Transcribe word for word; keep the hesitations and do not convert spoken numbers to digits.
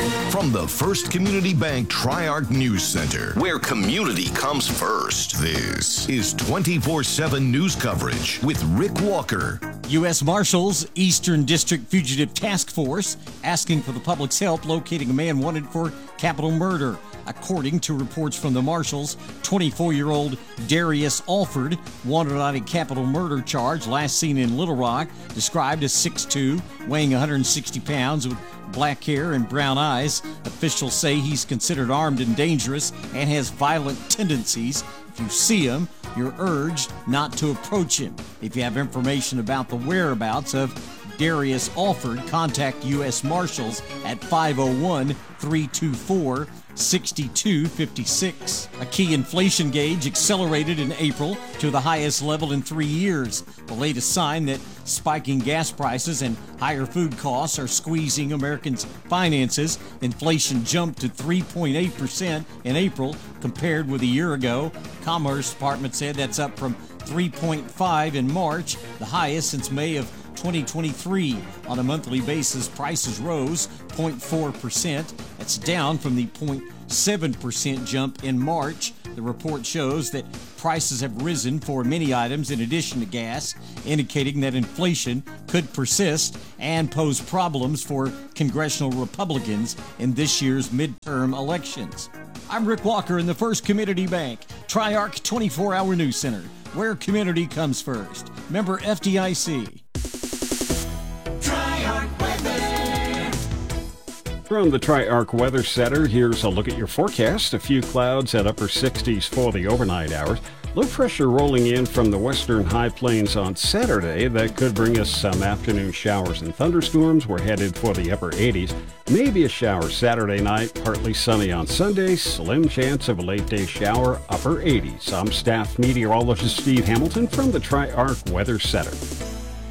From the First Community Bank Tri-Arc News Center, where community comes first, this is twenty-four seven news coverage with Rick Walker. U S Marshals Eastern District Fugitive Task Force asking for the public's help locating a man wanted for capital murder. According to reports from the Marshals, twenty-four-year-old Darius Alford, wanted on a capital murder charge, last seen in Little Rock, described as six foot two, weighing one hundred sixty pounds, with black hair and brown eyes. Officials say he's considered armed and dangerous and has violent tendencies. If you see him, you're urged not to approach him. If you have information about the whereabouts of Darius Alford, contact U S Marshals at five oh one, three two four, six two five six. A key inflation gauge accelerated in April to the highest level in three years. The latest sign that spiking gas prices and higher food costs are squeezing Americans' finances. Inflation jumped to three point eight percent in April compared with a year ago. Commerce Department said that's up from three point five in March, the highest since May of twenty twenty-three. On a monthly basis, prices rose zero point four percent. That's down from the zero point seven percent jump in March. The report shows that prices have risen for many items in addition to gas, indicating that inflation could persist and pose problems for congressional Republicans in this year's midterm elections. I'm Rick Walker in the First Community Bank Tri-Arc twenty-four hour News Center, where community comes first. Member F D I C. From the Tri-Arc Weather Center, here's a look at your forecast. A few clouds at upper sixties for the overnight hours. Low pressure rolling in from the western high plains on Saturday. That could bring us some afternoon showers and thunderstorms. We're headed for the upper eighties. Maybe a shower Saturday night, partly sunny on Sunday. Slim chance of a late day shower, upper eighties. I'm staff meteorologist Steve Hamilton from the Tri-Arc Weather Center.